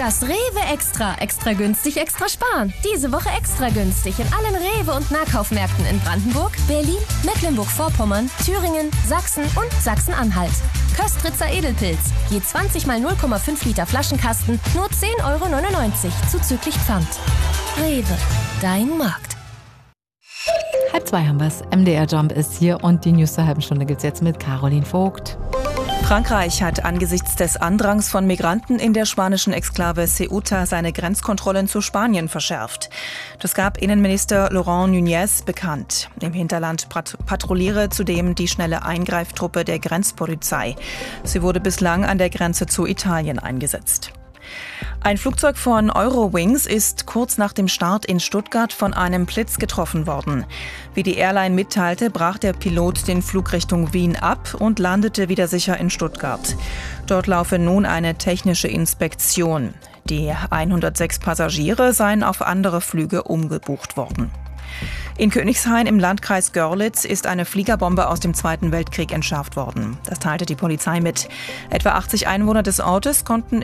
Das Rewe Extra. Extra günstig, extra sparen. Diese Woche extra günstig in allen Rewe- und Nahkaufmärkten in Brandenburg, Berlin, Mecklenburg-Vorpommern, Thüringen, Sachsen und Sachsen-Anhalt. Köstritzer Edelpilz. Je 20 mal 0,5 Liter Flaschenkasten, nur 10,99 € zuzüglich Pfand. Rewe, dein Markt. 1:30 haben wir's. MDR Jump ist hier und die News zur halben Stunde gibt's jetzt mit Caroline Vogt. Frankreich hat angesichts des Andrangs von Migranten in der spanischen Exklave Ceuta seine Grenzkontrollen zu Spanien verschärft. Das gab Innenminister Laurent Nunez bekannt. Im Hinterland patrouilliere zudem die schnelle Eingreiftruppe der Grenzpolizei. Sie wurde bislang an der Grenze zu Italien eingesetzt. Ein Flugzeug von Eurowings ist kurz nach dem Start in Stuttgart von einem Blitz getroffen worden. Wie die Airline mitteilte, brach der Pilot den Flug Richtung Wien ab und landete wieder sicher in Stuttgart. Dort laufe nun eine technische Inspektion. Die 106 Passagiere seien auf andere Flüge umgebucht worden. In Königshain im Landkreis Görlitz ist eine Fliegerbombe aus dem Zweiten Weltkrieg entschärft worden. Das teilte die Polizei mit. Etwa 80 Einwohner des Ortes konnten